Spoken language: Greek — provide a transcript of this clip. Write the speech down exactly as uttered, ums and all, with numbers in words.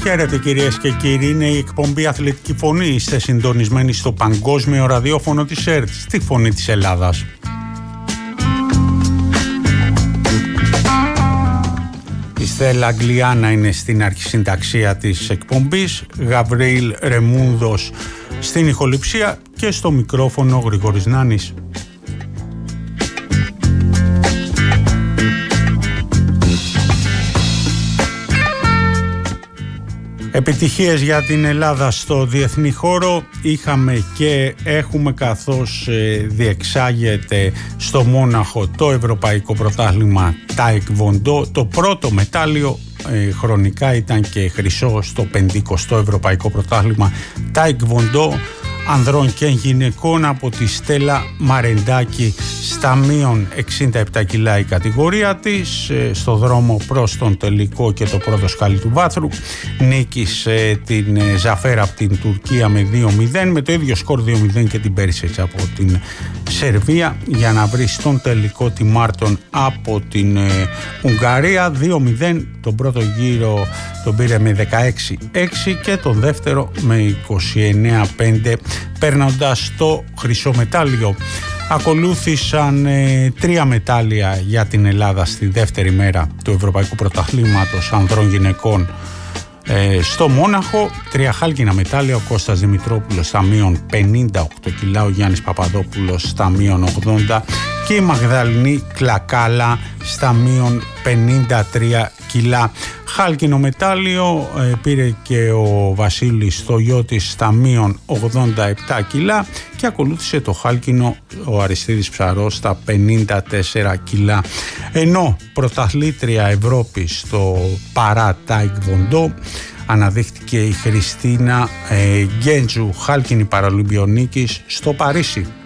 Χαίρετε κυρίες και κύριοι, είναι η εκπομπή Αθλητική Φωνή. Είστε συντονισμένοι στο παγκόσμιο ραδιόφωνο της ΕΡΤ, στη Φωνή της Ελλάδας. Η Στέλλα Αγγλιάνα είναι στην αρχισυνταξία της εκπομπής, Γαβρίλ Ρεμούνδος στην ηχοληψία και στο μικρόφωνο Γρηγόρης Νάνης. Επιτυχίες για την Ελλάδα στο διεθνή χώρο είχαμε και έχουμε, καθώς διεξάγεται στο Μόναχο το Ευρωπαϊκό Πρωτάθλημα Τάικβοντό. Το πρώτο μετάλλιο ε, χρονικά ήταν και χρυσό στο πενηκοστό Ευρωπαϊκό Πρωτάθλημα Τάικβοντό ανδρών και γυναικών από τη Στέλλα Μαρεντάκη στα μείον εξήντα επτά κιλά η κατηγορία της, στο δρόμο προς τον τελικό και το πρώτο σκάλι του βάθρου. Νίκησε την Ζαφέρα από την Τουρκία με δύο μηδέν, με το ίδιο σκορ δύο μηδέν και την Πέρισετς από την Σερβία, για να βρει στον τελικό τη Μάρτον από την ε, Ουγγαρία. Δύο μηδέν τον πρώτο γύρο τον πήρε με δεκαέξι έξι και τον δεύτερο με είκοσι εννέα πέντε, παίρνοντας το χρυσό μετάλλιο. Ακολούθησαν ε, τρία μετάλλια για την Ελλάδα στη δεύτερη μέρα του Ευρωπαϊκού Πρωταθλήματος ανδρών γυναικών ε, στο Μόναχο. Τρία χάλκινα μετάλλια, ο Κώστας Δημητρόπουλος στα μείον πενήντα οκτώ κιλά, ο Γιάννης Παπαδόπουλος στα μείον ογδόντα και η Μαγδαληνή Κλακάλα στα μείον πενήντα τρία κιλά. Χάλκινο μετάλλιο ε, πήρε και ο Βασίλης Στογιώτης στα μείον ογδόντα επτά κιλά και ακολούθησε το χάλκινο ο Αριστίδης Ψαρός στα πενήντα τέσσερα κιλά. Ενώ πρωταθλήτρια Ευρώπης στο παρά Τάικβοντό αναδείχθηκε η Χριστίνα ε, Γκέντζου, χάλκινη παραολυμπιονίκης στο Παρίσι.